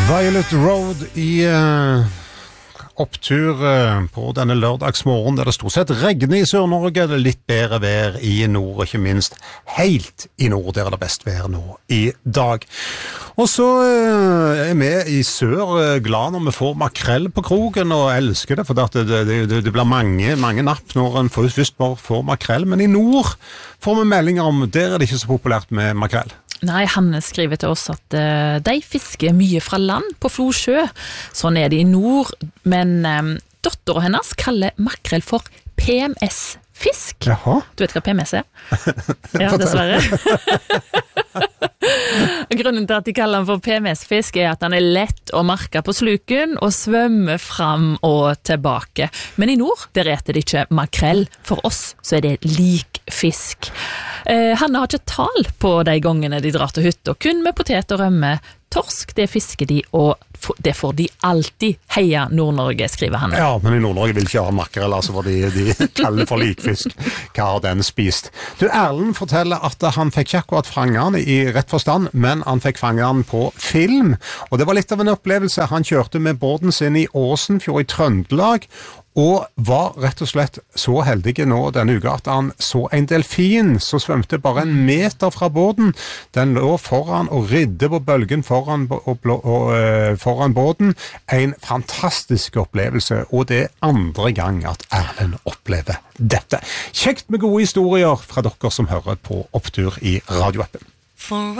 Violet Road i opptur på denne lørdagsmorgen der det stort sett regner i Sør-Norge, det litt bedre vær i nord, og ikke minst helt i nord, der det best vær nå i dag. Og så vi i sør glad når vi får makrell på krogen, og elsker det, for det blir mange napp når en først bare får makrell, men i nord får vi meldinger om, der det ikke så populært med makrell. Nei, han skriver til oss at de fisker mye fra land på Flosjø. Sånn det i nord, men datteren hennes kaller makrell for PMS-fisk. Jaha. Du vet hva PMS er? Ja, dessverre. Grunnen til at de kaller han for PMS-fisk er at han lett å merke på sluken og svømme fram og tilbake. Men i nord, der eter de ikke makrell. For oss så det lik fisk. Hanne har ikke tal på de gangene de drar til hytta, kun med potet og rømme. Torsk, det fisker de, og det får de alltid. Heia Nord-Norge, skriver Hanne. Ja, men i Nord-Norge vil ikke ha makrell, altså, for de kaller for likfisk. Hva har den spist? Du, Erlend forteller at han fikk ikke akkurat fanget han i rett forstand, men han fikk fanget han på film. Og det var litt av en opplevelse. Han kjørte med båten sin i Åsenfjord i Trøndelag, og var rett og slett så heldig nå denne uka at han så en delfin som svømte bare 1 meter fra båten. Den lå foran og ridde på bølgen foran båten. En fantastisk opplevelse, og det andre gang at Erlend opplever dette. Kjekt med gode historier fra dere som hører på Opptur i radioappen.